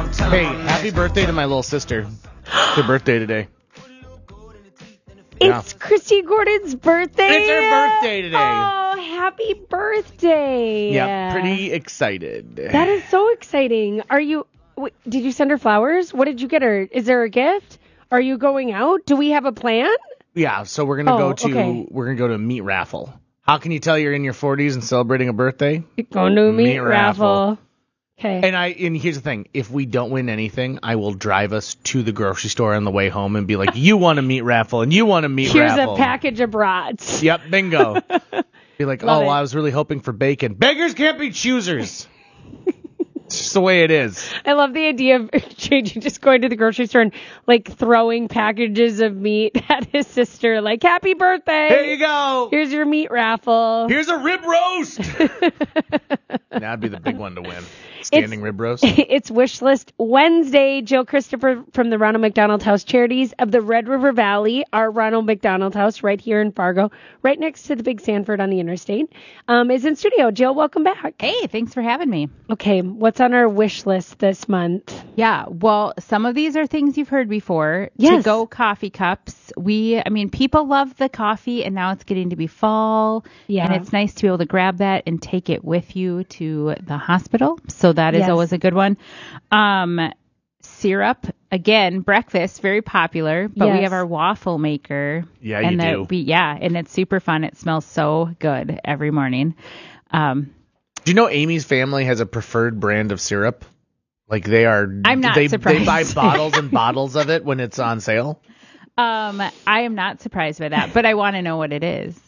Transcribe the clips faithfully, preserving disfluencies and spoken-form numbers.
Hey, happy birthday to my little sister. It's her birthday today. It's yeah. Christy Gordon's birthday. It's her birthday today. Oh, happy birthday. Yeah, pretty excited. That is so exciting. Are you, wait, did you send her flowers? What did you get her? Is there a gift? Are you going out? Do we have a plan? Yeah, so we're going to oh, go to, okay. we're going to go to a meat raffle. How can you tell you're in your forties and celebrating a birthday? You're going to a meat, meat raffle. raffle. Okay. And I and here's the thing. If we don't win anything, I will drive us to the grocery store on the way home and be like, you want a meat raffle and you want a meat Here's raffle. Here's a package of brats. Yep, bingo. Be like, Love oh, it. I was really hoping for bacon. Beggars can't be choosers. It's just the way it is. I love the idea of changing, just going to the grocery store and like throwing packages of meat at his sister. Like, happy birthday. Here you go. Here's your meat raffle. Here's a rib roast. That'd be the big one to win. Standing it's, rib roast. It's Wish List Wednesday. Jill Christopher from the Ronald McDonald House Charities of the Red River Valley, our Ronald McDonald House right here in Fargo, right next to the Big Sanford on the interstate, um, is in studio. Jill, welcome back. Hey, thanks for having me. Okay, what's on our wish list this month? Yeah, well, some of these are things you've heard before. Yes. To-go coffee cups. We, I mean, people love the coffee, and now it's getting to be fall. Yeah. And it's nice to be able to grab that and take it with you to the hospital. So that is yes. always a good one. Um, syrup, again, breakfast, very popular, but yes. we have our waffle maker. Yeah, and you the, do. We, yeah, and it's super fun. It smells so good every morning. Um, do you know Amy's family has a preferred brand of syrup? Like they are, I'm not they, surprised. They buy bottles and bottles of it when it's on sale. Um, I am not surprised by that, but I want to know what it is.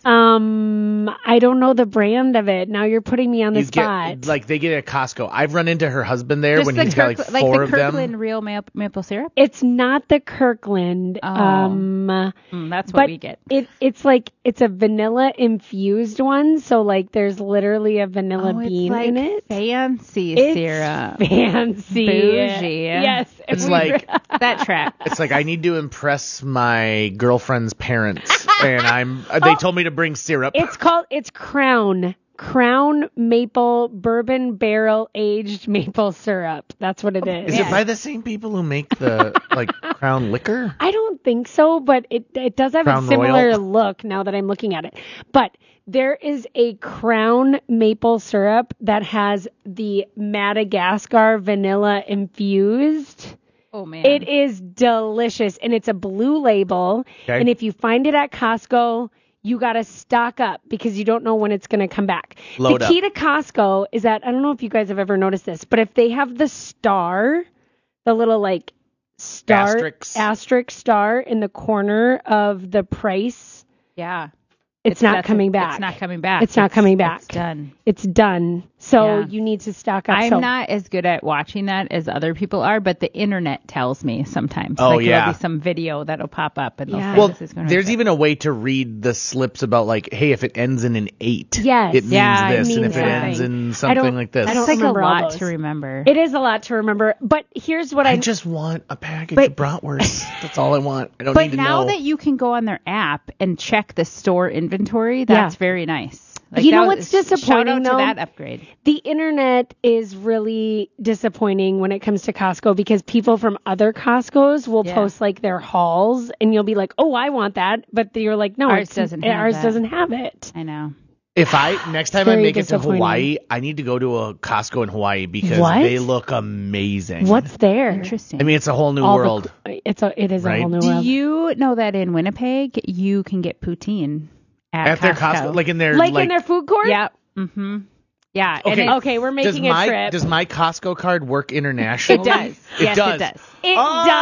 Um, I don't know the brand of it. Now you're putting me on the you spot. Get, like they get it at Costco. I've run into her husband there Just when the he's Kirk, got like like four the of them. Kirkland real ma- maple syrup? It's not the Kirkland. Oh. Um, mm, that's what but we get. It it's like it's a vanilla infused one. So like there's literally a vanilla oh, bean it's like in it. Fancy it's syrup. Fancy. Bougie. Yes. It's we, like that track. It's like I need to impress my girlfriend's parents, and I'm. They oh, told me to bring syrup. It's called. It's Crown. Crown Maple Bourbon Barrel Aged Maple Syrup. That's what it is. Is it by the same people who make the like Crown liquor? I don't think so, but it it does have Crown a similar Royal. look now that I'm looking at it. But there is a Crown maple syrup that has the Madagascar vanilla infused. Oh, man. It is delicious, and it's a blue label. Okay. And if you find it at Costco, you got to stock up because you don't know when it's going to come back. Load the up. key to Costco is that, I don't know if you guys have ever noticed this, but if they have the star, the little like star, Asterisk. asterisk star in the corner of the price, Yeah. it's, It's not that's coming a- back. It's not coming back. It's not coming back. It's done. It's done. So Yeah. you need to stock up. I'm so, not as good at watching that as other people are, but the internet tells me sometimes. Oh, like, yeah. There'll be some video that'll pop up, and they'll Yeah. say Well, this is going to there's even a way to read the slips about like, hey, if it ends in an eight, Yes. it means Yeah, it this, and means if it something. ends in I don't- something like this, I don't It's like a remember all lot those. to remember. It is a lot to remember. But here's what I, I just want a package But- of bratwurst. That's all I want. I don't But need to now know. that you can go on their app and check the store inventory, that's Yeah. very nice. Like, You know that what's was- disappointing, Shout out though? to that upgrade. The internet is really disappointing when it comes to Costco because people from other Costco's will Yeah. post like their hauls and you'll be like, oh, I want that. But you're like, no, Ours it's, doesn't have ours that. doesn't have it. I know. If I next time I Very make it to disappointing. Hawaii, I need to go to a Costco in Hawaii because What? they look amazing. What's there? Interesting. I mean, it's a whole new All the- world. it's a, it is Right? a whole new Do world. you know that in Winnipeg, you can get poutine at, At their Costco, like in their like, like in their food court? Yeah. Mm-hmm. Yeah. and Okay. it's- Okay, we're does making my a trip. does my Costco card work internationally? It does. It Yes, does. it does. It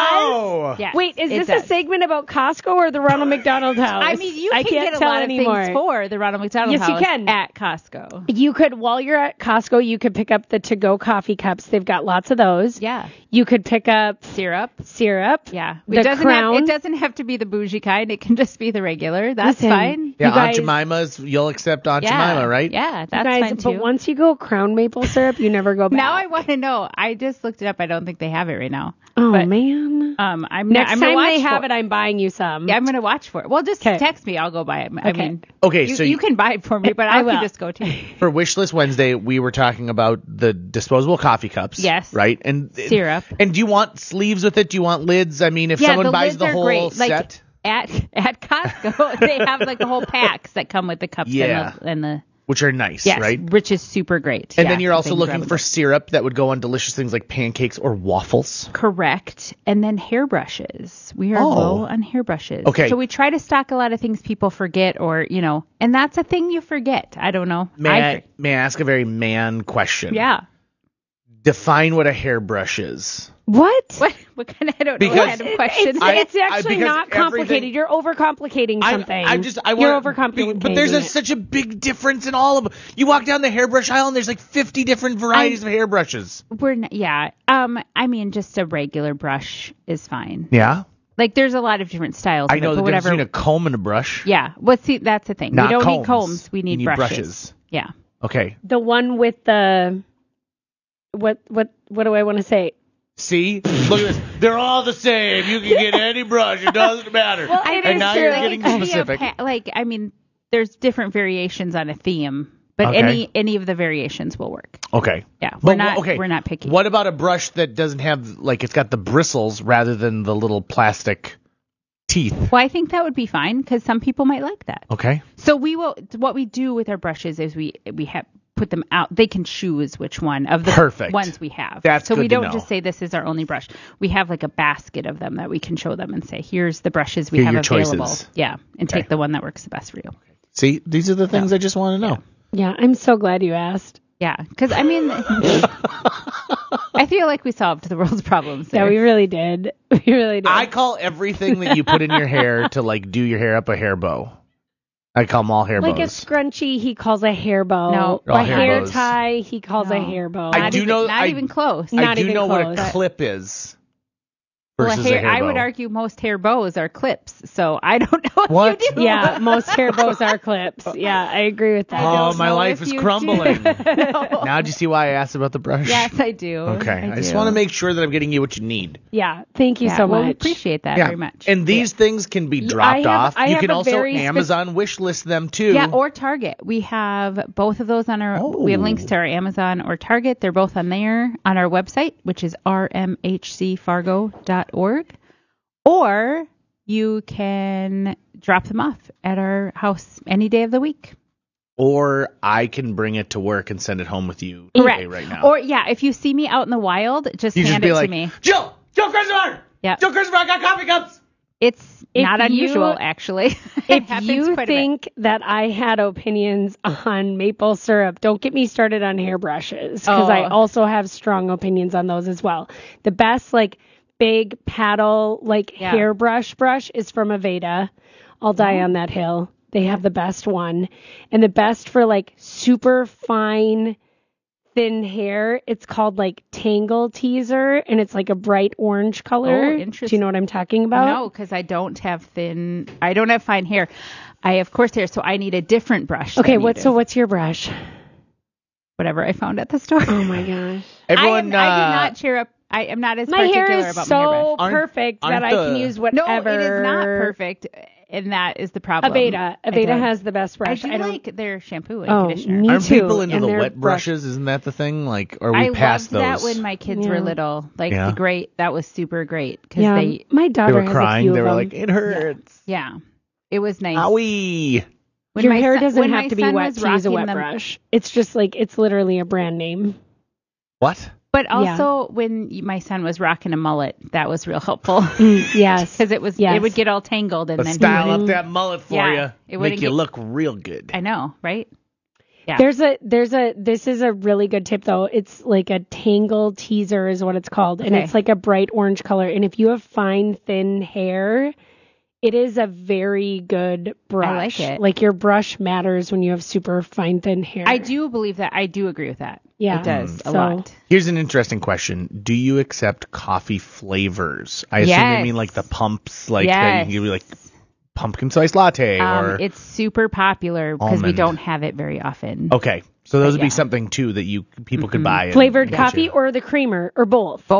Oh! does? Yes, Wait, is it this does. a segment about Costco or the Ronald McDonald House? I mean, you I can can't get a tell lot anymore. of things for the Ronald McDonald Yes, you House can. at Costco. You could, while you're at Costco, you could pick up the to-go coffee cups. They've got lots of those. Yeah. You could pick up Syrup. syrup. Yeah. The it doesn't Crown. Have, it doesn't have to be the bougie kind. It can just be the regular. That's Listen, fine. Yeah, You guys- Aunt Jemima's. You'll accept Aunt Yeah. Jemima, right? Yeah, that's guys, fine too. but once you go Crown maple syrup, you never go back. now I want to know. I just looked it up. I don't think they have it right now. Oh Oh, but, man. Um, I'm Next I'm time gonna watch they have for, it, I'm buying you some. Yeah, I'm gonna watch for it. Well, just 'Kay. text me. I'll go buy it. I Okay. mean, Okay, you, so you you- can buy it for me, but I I, will. can just go too. For Wish List Wednesday, we were talking about the disposable coffee cups. Yes. Right? And Syrup. And do you want sleeves with it? Do you want lids? I mean, if Yeah, someone the buys lids the are whole great. set. Like at at Costco, they have like the whole packs that come with the cups Yeah. and the, and the which are nice, yes, right? which is super great. And Yeah, then you're the also things looking are for syrup that would go on delicious things like pancakes or waffles. correct. And then hairbrushes. We are Oh. low on hairbrushes. Okay. So we try to stock a lot of things people forget, or you know, and that's a thing you forget. I don't know. May I I, for- may I ask a very man question? yeah. Define what a hairbrush is. What? What what kind of I don't Because know what kind of It- question. It's, I- it's I- actually because not complicated. everything- You're overcomplicating I, something. I just I You're want overcomplicating but there's a, it. such a big difference in all of them. You walk down the hairbrush aisle and there's like fifty different varieties of hairbrushes. We're not, yeah. Um, I mean, just a regular brush is fine. Yeah, Like, there's a lot of different styles. I of know it, the but difference whatever. between a comb and a brush. Yeah. Well, see, that's the thing. Not we don't combs. need combs. We You need, need brushes. brushes. Yeah. Okay. The one with the what what what do I want to say? See, look at this. They're all the same. You can get any brush. It doesn't matter. Well, it and is now true. you're Like, getting It could be a specific. pa- like, I mean, there's different variations on a theme, but Okay. any any of the variations will work. Okay. Yeah. We're But, not. okay. We're not picky. What about a brush that doesn't have like it's got the bristles rather than the little plastic teeth? Well, I think that would be fine because some people might like that. Okay. So we will. What we do with our brushes is we we have put them out. They can choose which one of the Perfect. ones we have. That's so we good to don't know. just say this is our only brush. We have like a basket of them that we can show them and say, here's the brushes we Here are have your available. choices. Yeah, and Okay. take the one that works the best for you. See, these are the things I just want to know. Yeah, I'm so glad you asked. Yeah, because I mean, I feel like we solved the world's problems Yeah, there. we really did. We really did. I call everything that you put in your hair to like do your hair up a hair bow. I call them all hair like a bows. scrunchie, he calls a hair bow. No. All a hair hair bows. tie, he calls a No. hair bow. I not do even, know- not I- even close. I Not do even know what a close. clip is Well, a versus hair, a hair I bow. would argue most hair bows are clips, so I don't know what, What? you do. Yeah, most hair bows are clips. Yeah, I agree with that. I Oh, don't my know life if is you crumbling. do. No. Now, do you see why I asked about the brush? Yes, I do. Okay. I, just do. want to make sure that I'm getting you what you need. Yeah, thank you Yeah, so well, we much. appreciate that Yeah. very much. And these things can be I dropped have- off. I you have can a also very spec- Amazon wish list them too. Yeah, or Target. We have both of those on our. Oh. We have links to our Amazon or Target. They're both on there on our website, which is r m h c fargo dot org. Or you can drop them off at our house any day of the week. Or I can bring it to work and send it home with you Correct. today, right now. Or yeah, if you see me out in the wild, just you just hand be it like, to me. Jill, Jill Christopher, Yeah. Jill Christopher, I got coffee cups. It's If not you- unusual, actually. It If happens you quite a bit. think that I had opinions on maple syrup, don't get me started on hairbrushes because I Oh. also have strong opinions on those as well. The best like big paddle like Yeah. hairbrush brush is from Aveda. I'll die on that hill. They have the best one. And the best for like super fine thin hair, it's called like Tangle Teaser and it's like a bright orange color. Oh, Do you interesting. know what I'm talking about? No, because I don't have thin. I don't have fine hair. I have coarse hair, so I need a different brush. Okay, than you what do. so what's your brush? Whatever I found at the store. Oh my gosh. Everyone, I, am, I uh, do not cheer up. I am not as My hair particular is about my hairbrush. so Aren't- perfect that aren't I can the- use No, whatever. it is not perfect, and that is the problem. Aveda. I Aveda don't- has the best I brush. do don't. like their shampoo and Oh, conditioner. me Aren't too. people into and the their wet brush- brushes? Isn't that the thing? Like, are we I past loved those? that when my kids Yeah. were little. Like Yeah. the great, that was super great because Yeah, they, my they daughter were has a crying. few They of were them. like, it hurts. yeah, it was nice. Owie. When Your my hair son- doesn't when have my to be son wet was to use a rocking wet them- brush. It's just like it's literally a brand name. What? But Yeah. also, when my son was rocking a mullet, that was real helpful Mm, yes, because it was Yes. it would get all tangled and Let's then style up that mullet for Yeah, you. it Make wouldn't you get- look real good. I know, right? Yeah. There's a there's a this is a really good tip though. It's like a Tangle Teaser is what it's called, and Okay. it's like a bright orange color. And if you have fine thin hair, it is a very good brush. like it. Like your brush matters when you have super fine thin hair. I do believe that. I do agree with that. Yeah. It does a So- lot. Here's an interesting question. Do you accept coffee flavors? I assume they Yes. mean like the pumps, like that you Yes. can give me like pumpkin spice latte Um, or it's super popular because we Almond. don't have it very often. okay. So those would Yeah. be something too that you people could buy. and flavored get coffee you. or the creamer or both. Both.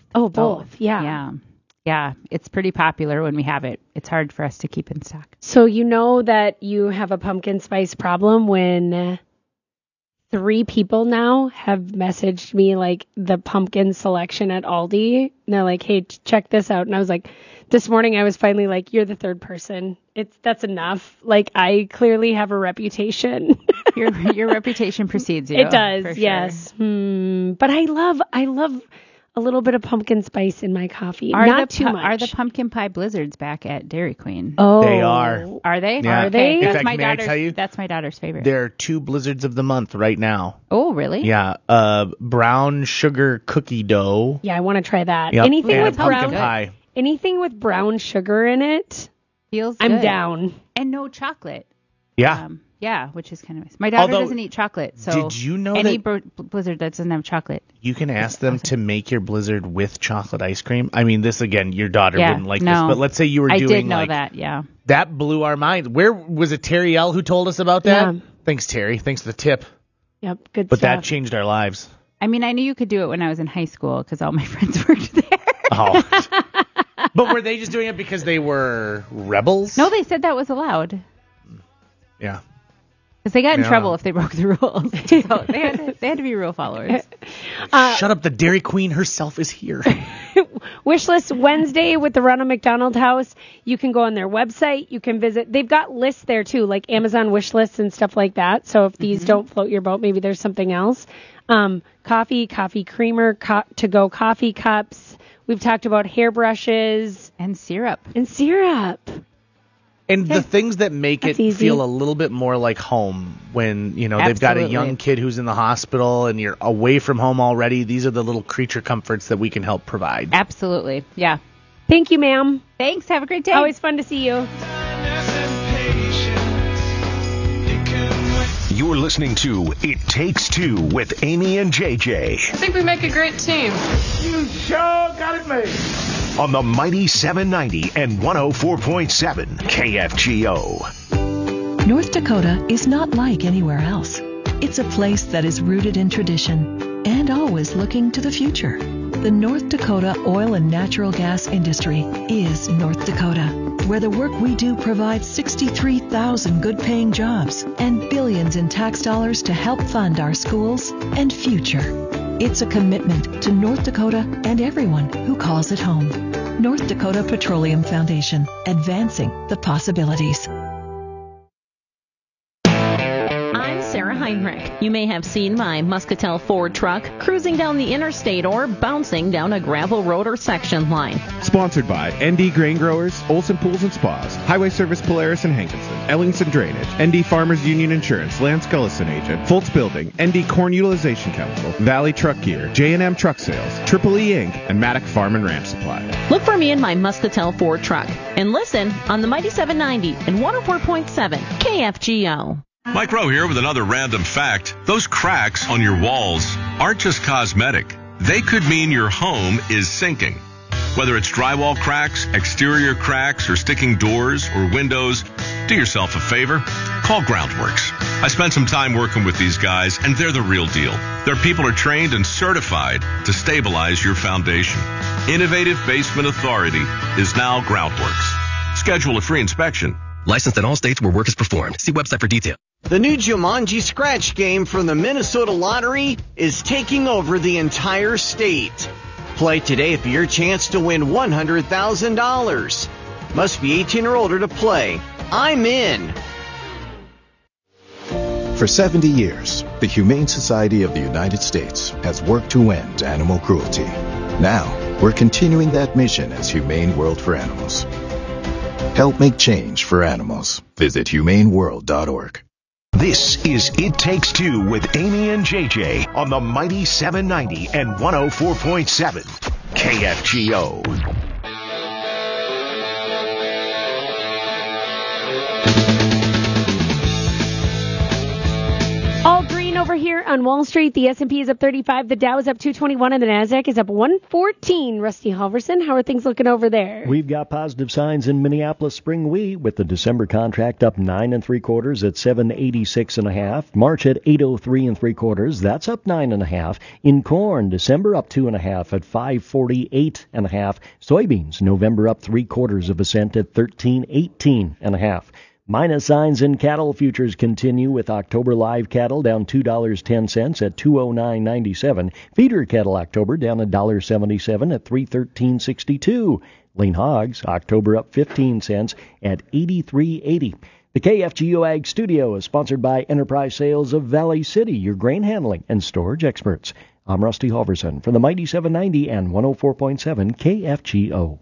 Oh, both. Yeah. Yeah. Yeah. It's pretty popular when we have it. It's hard for us to keep in stock. So you know that you have a pumpkin spice problem when three people now have messaged me like the pumpkin selection at Aldi. And they're like, hey, check this out. And I was like, this morning I was finally like, you're the third person. It's that's enough. Like, I clearly have a reputation. Your your reputation precedes you. It does, for sure. yes. Hmm. But I love I love a little bit of pumpkin spice in my coffee. Are Not the, too pu- much. Are the pumpkin pie blizzards back at Dairy Queen? Oh, They are. Are they? Yeah. Are they? In That's fact, my may I daughter's. tell you? That's my daughter's favorite. There are two blizzards of the month right now. Oh, really? Yeah, uh, brown sugar cookie dough. Yeah, I want to try that. Yep. Anything and with a pumpkin brown pie. anything with brown sugar in it, Feels I'm good. down. And no chocolate. Yeah. Um, yeah, which is kind of nice. My daughter Although, doesn't eat chocolate, so did you know any that- br- blizzard that doesn't have chocolate. You can ask them to make your blizzard with chocolate ice cream. I mean, this again, your daughter Yeah, wouldn't like no. this, but let's say you were I doing did know like that. Yeah. that blew our minds. Where was it? Terry L who told us about that? Yeah. Thanks, Terry. Thanks for the tip. Yep, good But stuff. that changed our lives. I mean, I knew you could do it when I was in high school because all my friends worked there. Oh. But were they just doing it because they were rebels? No, they said that was allowed Yeah. because they got in Yeah. trouble if they broke the rules. So they had to, they had to be rule followers. Shut up. The Dairy Queen herself is here. Wishlist Wednesday with the Ronald McDonald House. You can go on their website. You can visit. They've got lists there too, like Amazon wish lists and stuff like that. So if these don't float your boat, maybe there's something else. Um, coffee, coffee creamer, co- to-go coffee cups. We've talked about hairbrushes And syrup. and syrup. And the things that make That's it easy. feel a little bit more like home when, you know, they've got a Absolutely. young kid who's in the hospital and you're away from home already. These are the little creature comforts that we can help provide. Absolutely. Yeah. Thank you, ma'am. Thanks. Have a great day. Always fun to see you. You're listening to It Takes Two with Amy and J J I think we make a great team. You sure got it made. on the Mighty seven ninety and one oh four point seven K F G O. North Dakota is not like anywhere else. It's a place that is rooted in tradition and always looking to the future. The North Dakota oil and natural gas industry is North Dakota, where the work we do provides sixty-three thousand good-paying jobs and billions in tax dollars to help fund our schools and future. It's a commitment to North Dakota and everyone who calls it home. North Dakota Petroleum Foundation, advancing the possibilities. I'm Sarah Heinrich. You may have seen my Muscatel Ford truck cruising down the interstate or bouncing down a gravel road or section line. Sponsored by N D Grain Growers, Olson Pools and Spas, Highway Service Polaris and Hankinson, Ellingson Drainage, N D Farmers Union Insurance, Lance Gullison Agent, Foltz Building, N D Corn Utilization Chemical, Valley Truck Gear, J and M Truck Sales, Triple E Incorporated, and Maddock Farm and Ranch Supply. Look for me in my Muscatel Ford truck and listen on the Mighty seven ninety and one oh four point seven K F G O. Mike Rowe here with another random fact. Those cracks on your walls aren't just cosmetic. They could mean your home is sinking. Whether it's drywall cracks, exterior cracks, or sticking doors or windows, do yourself a favor. Call Groundworks. I spent some time working with these guys, and they're the real deal. Their people are trained and certified to stabilize your foundation. Innovative Basement Authority is now Groundworks. Schedule a free inspection. Licensed in all states where work is performed. See website for details. The new Jumanji Scratch game from the Minnesota Lottery is taking over the entire state. Play today for your chance to win one hundred thousand dollars. Must be eighteen or older to play. I'm in. For seventy years, the Humane Society of the United States has worked to end animal cruelty. Now, we're continuing that mission as Humane World for Animals. Help make change for animals. Visit humane world dot org. This is It Takes Two with Amy and J J on the Mighty seven ninety and one oh four point seven K F G O. All green over here on Wall Street. The S and P is up thirty-five, the Dow is up two twenty-one, and the Nasdaq is up one fourteen. Rusty Halverson, how are things looking over there? We've got positive signs in Minneapolis spring wheat, with the December contract up nine and three quarters at seven eighty-six and a half. March at eight oh three and three quarters. That's up nine and a half. In corn, December up two and a half at five forty-eight and a half. Soybeans, November up three quarters of a cent at thirteen eighteen and a half. Minus signs in cattle futures continue, with October live cattle down two dollars and ten cents at two oh nine ninety-seven. Feeder cattle October down one dollar and seventy-seven cents at three thirteen sixty-two. Lean hogs October up fifteen cents at eighty-three eighty. The K F G O Ag Studio is sponsored by Enterprise Sales of Valley City, your grain handling and storage experts. I'm Rusty Halverson from the Mighty seven ninety and one oh four point seven K F G O.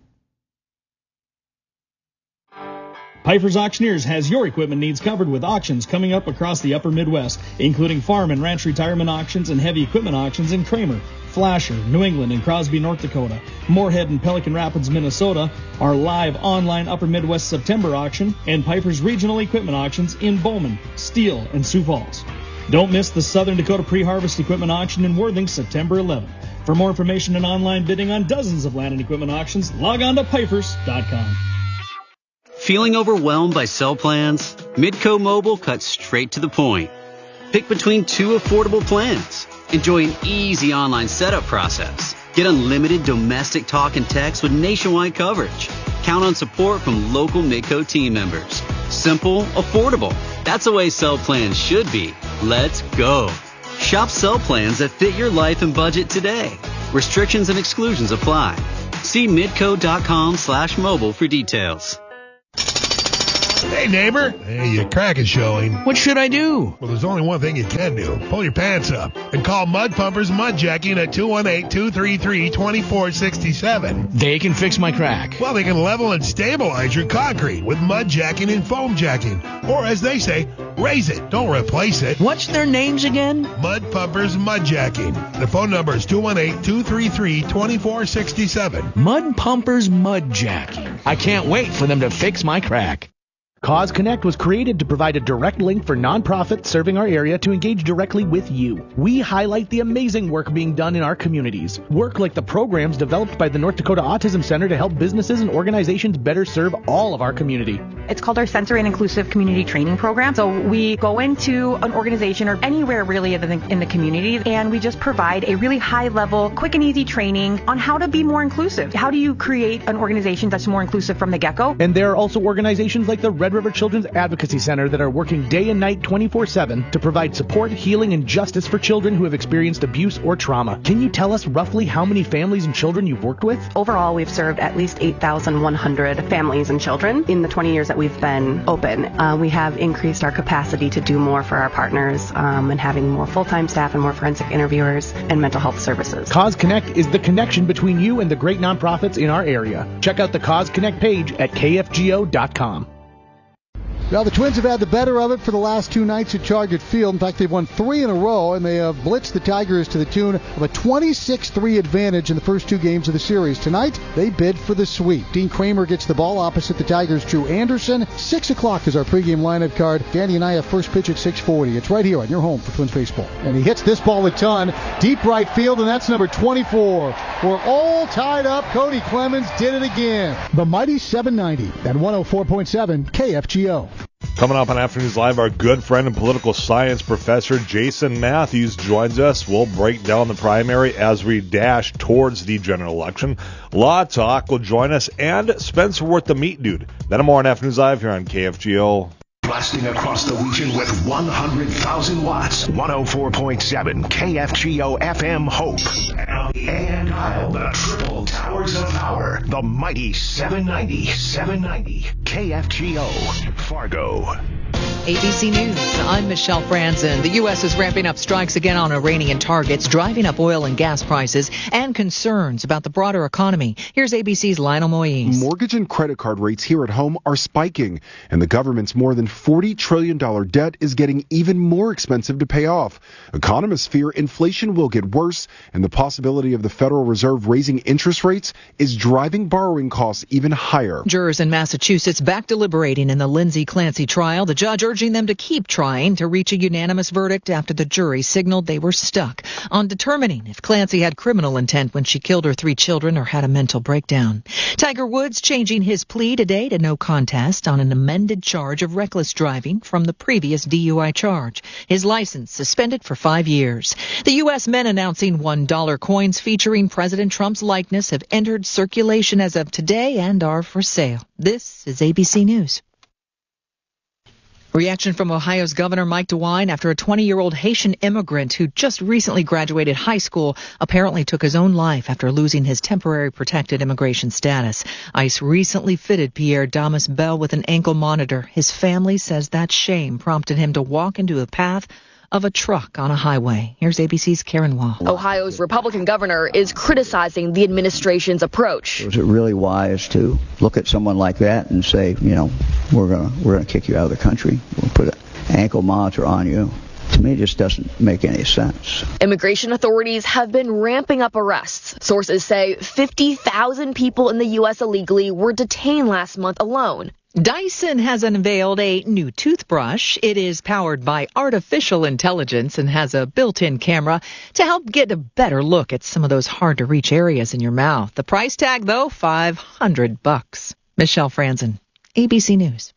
Piper's Auctioneers has your equipment needs covered with auctions coming up across the upper Midwest, including farm and ranch retirement auctions and heavy equipment auctions in Kramer, Flasher, New England, and Crosby, North Dakota. Moorhead and Pelican Rapids, Minnesota, our live online upper Midwest September auction, and Piper's regional equipment auctions in Bowman, Steele, and Sioux Falls. Don't miss the Southern Dakota Pre-Harvest Equipment Auction in Worthing, September eleventh. For more information and online bidding on dozens of land and equipment auctions, log on to pipers dot com. Feeling overwhelmed by cell plans? Midco Mobile cuts straight to the point. Pick between two affordable plans. Enjoy an easy online setup process. Get unlimited domestic talk and text with nationwide coverage. Count on support from local Midco team members. Simple, affordable. That's the way cell plans should be. Let's go. Shop cell plans that fit your life and budget today. Restrictions and exclusions apply. See midco.com slash mobile for details. Hey, neighbor. Hey, your crack is showing. What should I do? Well, there's only one thing you can do. Pull your pants up and call Mud Pumpers Mud Jacking at two one eight, two three three, two four six seven. They can fix my crack. Well, they can level and stabilize your concrete with mud jacking and foam jacking. Or, as they say, raise it. Don't replace it. What's their names again? Mud Pumpers Mud Jacking. The phone number is two one eight, two three three, two four six seven. Mud Pumpers Mud Jacking. I can't wait for them to fix my crack. Cause Connect was created to provide a direct link for nonprofits serving our area to engage directly with you. We highlight the amazing work being done in our communities. Work like the programs developed by the North Dakota Autism Center to help businesses and organizations better serve all of our community. It's called our Sensory and Inclusive Community Training Program. So we go into an organization or anywhere really in the, in the community, and we just provide a really high level, quick and easy training on how to be more inclusive. How do you create an organization that's more inclusive from the get-go? And there are also organizations like the Red River Children's Advocacy Center that are working day and night twenty-four seven to provide support, healing, and justice for children who have experienced abuse or trauma. Can you tell us roughly how many families and children you've worked with? Overall, we've served at least eight thousand one hundred families and children in the twenty years that we've been open. Uh, we have increased our capacity to do more for our partners um, and having more full-time staff and more forensic interviewers and mental health services. Cause Connect is the connection between you and the great nonprofits in our area. Check out the Cause Connect page at K F G O dot com. Well, the Twins have had the better of it for the last two nights at Chargett Field. In fact, they've won three in a row, and they have blitzed the Tigers to the tune of a twenty-six three advantage in the first two games of the series. Tonight, they bid for the sweep. Dean Kramer gets the ball opposite the Tigers' Drew Anderson. six o'clock is our pregame lineup card. Danny and I have first pitch at six forty. It's right here on your home for Twins baseball. And he hits this ball a ton. Deep right field, and that's number twenty-four. We're all tied up. Cody Clemens did it again. The Mighty seven ninety and one oh four point seven K F G O. Coming up on Afternoons Live, our good friend and political science professor Jason Matthews joins us. We'll break down the primary as we dash towards the general election. Law Talk will join us, and Spencer Worth, the Meat Dude. Then more on Afternoons Live here on K F G O. Blasting across the region with one hundred thousand watts. one oh four point seven K F G O F M Hope. And Kyle, the triple towers of power. The mighty seven ninety, seven ninety K F G O, Fargo. A B C News, I'm Michelle Franzen. The U S is ramping up strikes again on Iranian targets, driving up oil and gas prices, and concerns about the broader economy. Here's A B C's Lionel Moise. Mortgage and credit card rates here at home are spiking, and the government's more than forty trillion dollars debt is getting even more expensive to pay off. Economists fear inflation will get worse, and the possibility of the Federal Reserve raising interest rates is driving borrowing costs even higher. Jurors in Massachusetts back deliberating in the Lindsay Clancy trial. The judge urged urging them to keep trying to reach a unanimous verdict after the jury signaled they were stuck on determining if Clancy had criminal intent when she killed her three children or had a mental breakdown. Tiger Woods changing his plea today to no contest on an amended charge of reckless driving from the previous D U I charge. His license suspended for five years. The U S men announcing one dollar coins featuring President Trump's likeness have entered circulation as of today and are for sale. This is A B C News. Reaction from Ohio's Governor Mike DeWine after a twenty-year-old Haitian immigrant who just recently graduated high school apparently took his own life after losing his temporary protected immigration status. ICE recently fitted Pierre Damas Bell with an ankle monitor. His family says that shame prompted him to walk into the path of a truck on a highway. Here's A B C's Karen Wall. Ohio's Republican governor is criticizing the administration's approach. Was it really wise to look at someone like that and say, you know, we're gonna we're gonna kick you out of the country, we'll put an ankle monitor on you? To me, it just doesn't make any sense. Immigration authorities have been ramping up arrests. Sources say fifty thousand people in the U S illegally were detained last month alone. Dyson has unveiled a new toothbrush. It is powered by artificial intelligence and has a built-in camera to help get a better look at some of those hard-to-reach areas in your mouth. The price tag, though, five hundred bucks. Michelle Franzen, A B C News.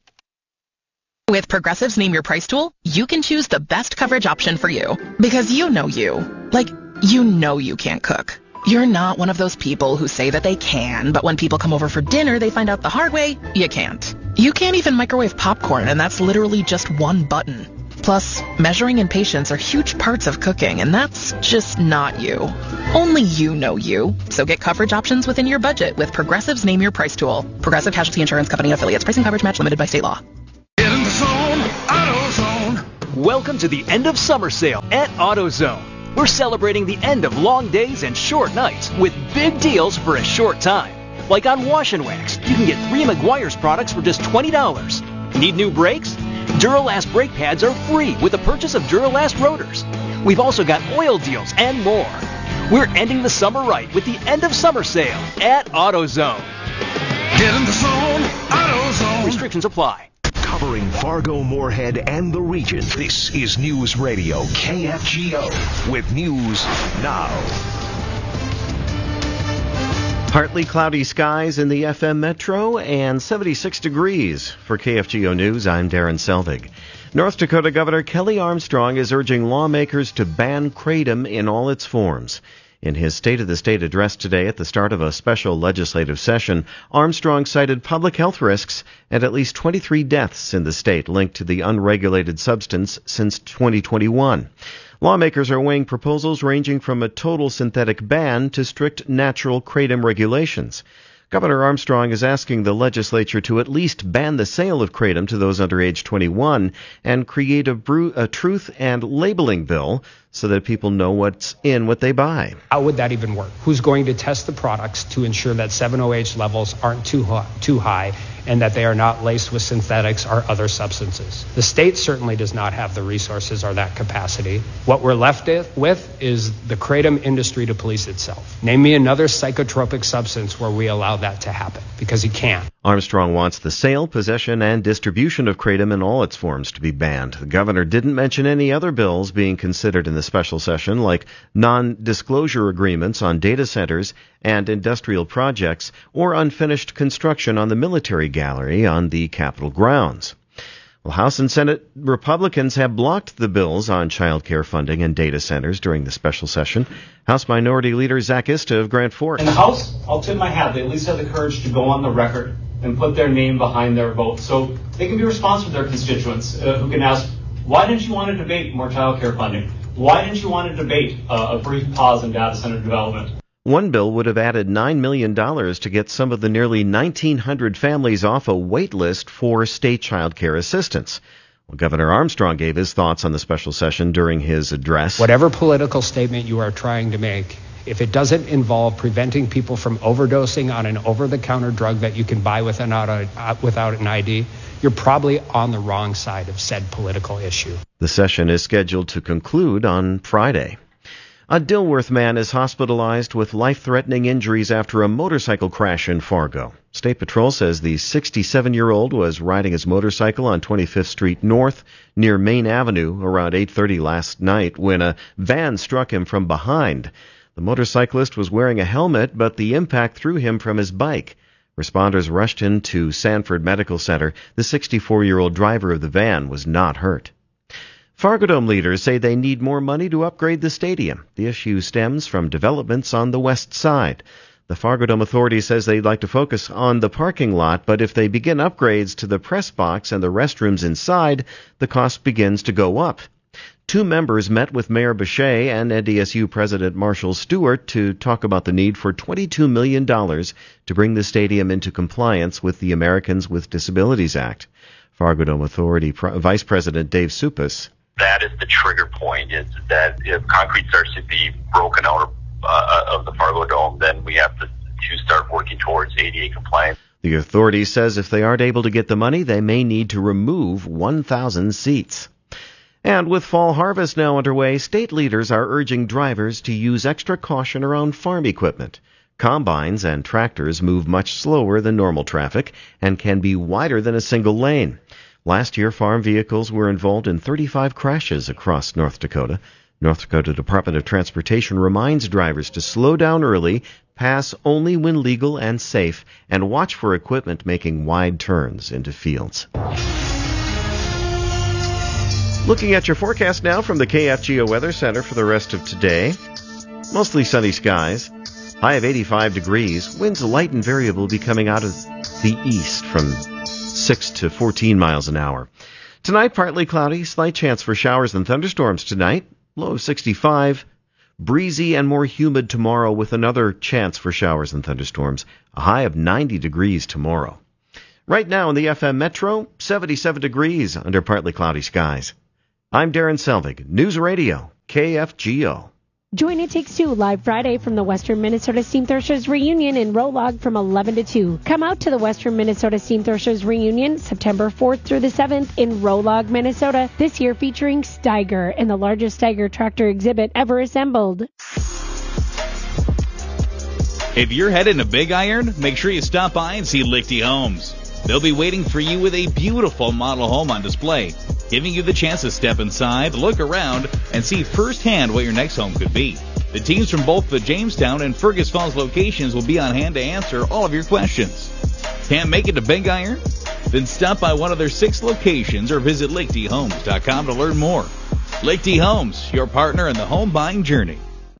With Progressive's Name Your Price tool, you can choose the best coverage option for you. Because you know you. Like, you know you can't cook. You're not one of those people who say that they can, but when people come over for dinner, they find out the hard way, you can't. You can't even microwave popcorn, and that's literally just one button. Plus, measuring and patience are huge parts of cooking, and that's just not you. Only you know you. So get coverage options within your budget with Progressive's Name Your Price tool. Progressive Casualty Insurance Company affiliates. Pricing coverage match limited by state law. Get in the zone, AutoZone. Welcome to the end of summer sale at AutoZone. We're celebrating the end of long days and short nights with big deals for a short time. Like on Wash and Wax, you can get three Meguiar's products for just twenty dollars. Need new brakes? Duralast brake pads are free with the purchase of Duralast rotors. We've also got oil deals and more. We're ending the summer right with the end of summer sale at AutoZone. Get in the zone, AutoZone. Restrictions apply. Covering Fargo, Moorhead, and the region, this is News Radio K F G O with news now. Partly cloudy skies in the F M Metro and seventy-six degrees. For K F G O News, I'm Darren Selvig. North Dakota Governor Kelly Armstrong is urging lawmakers to ban kratom in all its forms. In his State of the State address today at the start of a special legislative session, Armstrong cited public health risks and at least twenty-three deaths in the state linked to the unregulated substance since twenty twenty-one. Lawmakers are weighing proposals ranging from a total synthetic ban to strict natural kratom regulations. Governor Armstrong is asking the legislature to at least ban the sale of kratom to those under age twenty-one and create a, brew, a truth and labeling bill so that people know what's in what they buy. How would that even work? Who's going to test the products to ensure that seven O H levels aren't too high, too high and that they are not laced with synthetics or other substances? The state certainly does not have the resources or that capacity. What we're left with is the kratom industry to police itself. Name me another psychotropic substance where we allow that to happen, because you can't. Armstrong wants the sale, possession, and distribution of kratom in all its forms to be banned. The governor didn't mention any other bills being considered in the special session, like non-disclosure agreements on data centers and industrial projects, or unfinished construction on the military gallery on the Capitol grounds. Well, House and Senate Republicans have blocked the bills on child care funding and data centers during the special session. House Minority Leader Zach Ista of Grand Forks. In the House, I'll tip my hat. They at least have the courage to go on the record and put their name behind their vote so they can be responsive to their constituents uh, who can ask, why didn't you want to debate more child care funding? Why didn't you want to debate uh, a brief pause in data center development? One bill would have added nine million dollars to get some of the nearly nineteen hundred families off a wait list for state child care assistance. Well, Governor Armstrong gave his thoughts on the special session during his address. Whatever political statement you are trying to make, if it doesn't involve preventing people from overdosing on an over-the-counter drug that you can buy without, a, uh, without an I D, you're probably on the wrong side of said political issue. The session is scheduled to conclude on Friday. A Dilworth man is hospitalized with life-threatening injuries after a motorcycle crash in Fargo. State Patrol says the sixty-seven-year-old was riding his motorcycle on twenty-fifth Street North near Main Avenue around eight thirty last night when a van struck him from behind. The motorcyclist was wearing a helmet, but the impact threw him from his bike. Responders rushed him to Sanford Medical Center. The sixty-four-year-old driver of the van was not hurt. Fargo Dome leaders say they need more money to upgrade the stadium. The issue stems from developments on the west side. The Fargo Dome Authority says they'd like to focus on the parking lot, but if they begin upgrades to the press box and the restrooms inside, the cost begins to go up. Two members met with Mayor Bechet and N D S U President Marshall Stewart to talk about the need for twenty-two million dollars to bring the stadium into compliance with the Americans with Disabilities Act. Fargo Dome Authority Pro- Vice President Dave Suppas. That is the trigger point, is that if concrete starts to be broken out uh, of the Fargo Dome, then we have to, to start working towards A D A compliance. The authority says if they aren't able to get the money, they may need to remove one thousand seats. And with fall harvest now underway, state leaders are urging drivers to use extra caution around farm equipment. Combines and tractors move much slower than normal traffic and can be wider than a single lane. Last year, farm vehicles were involved in thirty-five crashes across North Dakota. North Dakota Department of Transportation reminds drivers to slow down early, pass only when legal and safe, and watch for equipment making wide turns into fields. Looking at your forecast now from the K F G O Weather Center for the rest of today. Mostly sunny skies. High of eighty-five degrees. Winds light and variable be coming out of the east from six to fourteen miles an hour. Tonight, partly cloudy, slight chance for showers and thunderstorms tonight. Low of sixty-five. Breezy and more humid tomorrow with another chance for showers and thunderstorms. A high of ninety degrees tomorrow. Right now in the F M Metro, seventy-seven degrees under partly cloudy skies. I'm Darren Selvig, News Radio, K F G O. Join It Takes Two live Friday from the Western Minnesota Steam Threshers Reunion in Rolog from eleven to two. Come out to the Western Minnesota Steam Threshers Reunion September fourth through the seventh in Rolog, Minnesota, this year featuring Steiger and the largest Steiger tractor exhibit ever assembled. If you're heading to Big Iron, make sure you stop by and see Lichty Homes. They'll be waiting for you with a beautiful model home on display, giving you the chance to step inside, look around, and see firsthand what your next home could be. The teams from both the Jamestown and Fergus Falls locations will be on hand to answer all of your questions. Can't make it to Big Iron? Then stop by one of their six locations or visit lichty homes dot com to learn more. Lichty Homes, your partner in the home buying journey.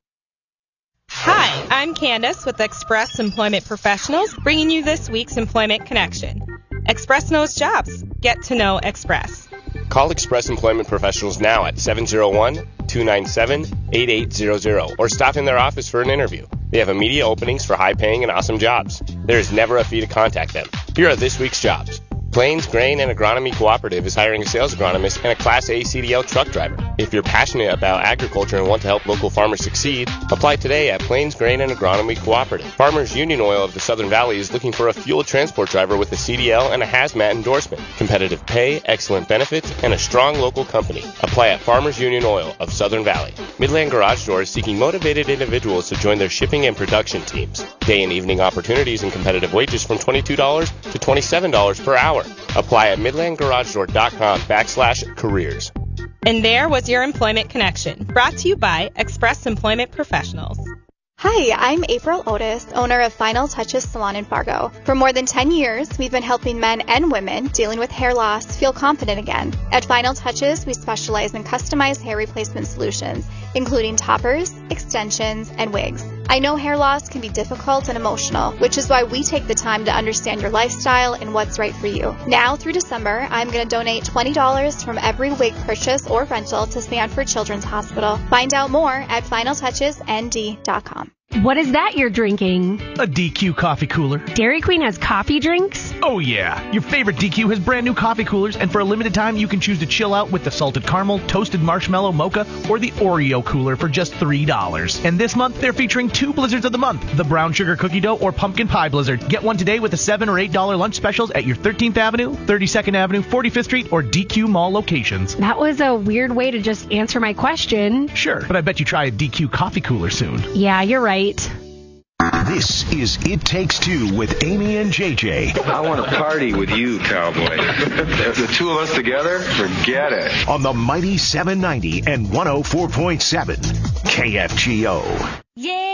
Hi, I'm Candace with Express Employment Professionals, bringing you this week's Employment Connection. Express knows jobs. Get to know Express. Call Express Employment Professionals now at seven oh one, two nine seven, eight eight zero zero or stop in their office for an interview. They have immediate openings for high-paying and awesome jobs. There is never a fee to contact them. Here are this week's jobs. Plains Grain and Agronomy Cooperative is hiring a sales agronomist and a Class A C D L truck driver. If you're passionate about agriculture and want to help local farmers succeed, apply today at Plains Grain and Agronomy Cooperative. Farmers Union Oil of the Southern Valley is looking for a fuel transport driver with a C D L and a hazmat endorsement, competitive pay, excellent benefits, and a strong local company. Apply at Farmers Union Oil of Southern Valley. Midland Garage Door is seeking motivated individuals to join their shipping and production teams. Day and evening opportunities and competitive wages from twenty-two dollars to twenty-seven dollars per hour. Apply at midland garage door dot com backslash careers. And there was your Employment Connection, brought to you by Express Employment Professionals. Hi, I'm April Otis, owner of Final Touches Salon in Fargo. For more than ten years, we've been helping men and women dealing with hair loss feel confident again. At Final Touches, we specialize in customized hair replacement solutions, including toppers, extensions, and wigs. I know hair loss can be difficult and emotional, which is why we take the time to understand your lifestyle and what's right for you. Now through December, I'm going to donate twenty dollars from every wig purchase or rental to Sanford Children's Hospital. Find out more at final touches n d dot com. What is that you're drinking? A D Q coffee cooler. Dairy Queen has coffee drinks? Oh yeah. Your favorite D Q has brand new coffee coolers, and for a limited time you can choose to chill out with the salted caramel, toasted marshmallow mocha, or the Oreo cooler for just three dollars. And this month they're featuring two blizzards of the month, the brown sugar cookie dough or pumpkin pie blizzard. Get one today with the seven or eight dollar lunch specials at your thirteenth Avenue, thirty-second Avenue, forty-fifth Street, or D Q Mall locations. That was a weird way to just answer my question. Sure, but I bet you try a D Q coffee cooler soon. Yeah, you're right. This is It Takes Two with Amy and J J. I want to party with you, cowboy. The two of us together, forget it. On the mighty seven ninety and one oh four point seven K F G O. Yeah.